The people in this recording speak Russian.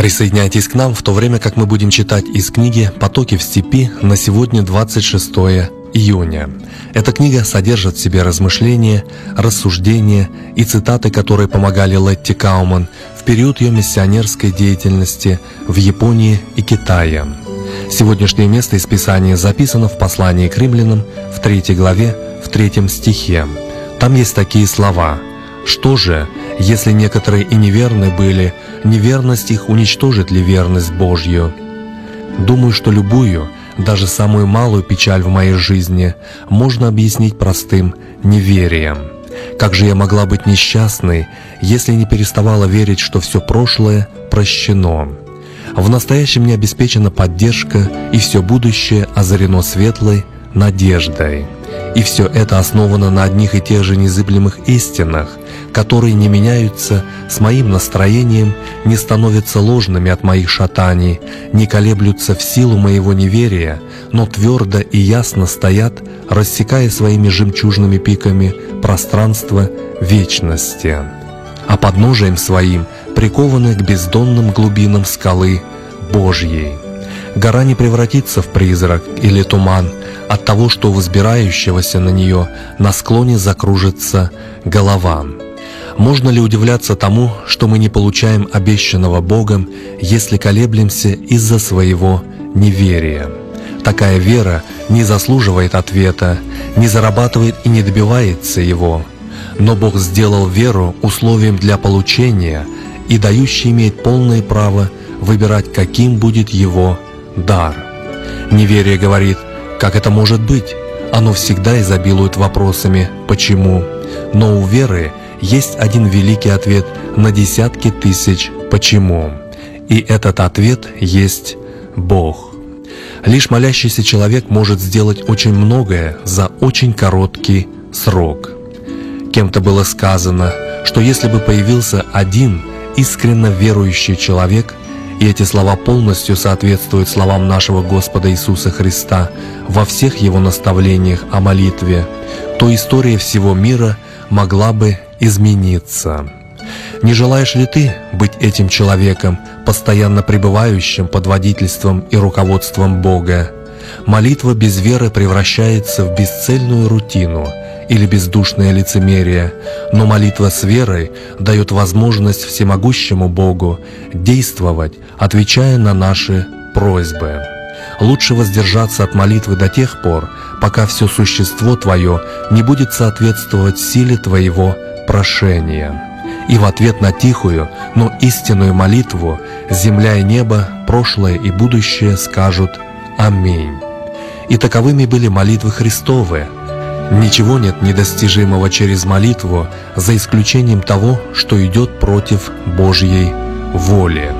Присоединяйтесь к нам, в то время как мы будем читать из книги «Потоки в степи» на сегодня 26 июня. Эта книга содержит в себе размышления, рассуждения и цитаты, которые помогали Летти Кауман в период ее миссионерской деятельности в Японии и Китае. Сегодняшнее место из Писания записано в послании к римлянам в 3 главе, в 3 стихе. Там есть такие слова: «Что же, если некоторые и неверны были, неверность их уничтожит ли верность Божью? Думаю, что любую, даже самую малую печаль в моей жизни можно объяснить простым неверием. Как же я могла быть несчастной, если не переставала верить, что все прошлое прощено? В настоящем мне обеспечена поддержка, и все будущее озарено светлой надеждой. И все это основано на одних и тех же незыблемых истинах, которые не меняются с моим настроением, не становятся ложными от моих шатаний, не колеблются в силу моего неверия, но твердо и ясно стоят, рассекая своими жемчужными пиками пространство вечности. А подножием своим прикованы к бездонным глубинам скалы Божьей. Гора не превратится в призрак или туман от того, что у взбирающегося на нее на склоне закружится голова. Можно ли удивляться тому, что мы не получаем обещанного Богом, если колеблемся из-за своего неверия? Такая вера не заслуживает ответа, не зарабатывает и не добивается его. Но Бог сделал веру условием для получения, и дающий имеет полное право выбирать, каким будет его дар. Неверие говорит: как это может быть? Оно всегда изобилует вопросами «почему?». Но у веры есть один великий ответ на десятки тысяч «почему?». И этот ответ есть Бог. Лишь молящийся человек может сделать очень многое за очень короткий срок. Кем-то было сказано, что если бы появился один искренне верующий человек, и эти слова полностью соответствуют словам нашего Господа Иисуса Христа во всех Его наставлениях о молитве, то история всего мира могла бы измениться. Не желаешь ли ты быть этим человеком, постоянно пребывающим под водительством и руководством Бога? Молитва без веры превращается в бесцельную рутину или бездушное лицемерие, но молитва с верой дает возможность всемогущему Богу действовать, отвечая на наши просьбы. Лучше воздержаться от молитвы до тех пор, пока все существо твое не будет соответствовать силе твоего прошения. И в ответ на тихую, но истинную молитву земля и небо, прошлое и будущее скажут «Аминь». И таковыми были молитвы Христовы. Ничего нет недостижимого через молитву, за исключением того, что идет против Божьей воли.